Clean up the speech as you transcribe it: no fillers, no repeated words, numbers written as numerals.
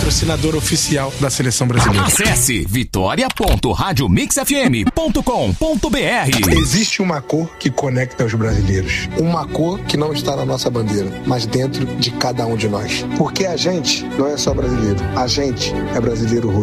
patrocinador oficial da Seleção Brasileira. Acesse vitória.radiomixfm.com.br. Existe uma cor que conecta os brasileiros. Uma cor que não está na nossa bandeira, mas dentro de cada um de nós. Porque a gente não é só brasileiro. A gente é brasileiro roxo.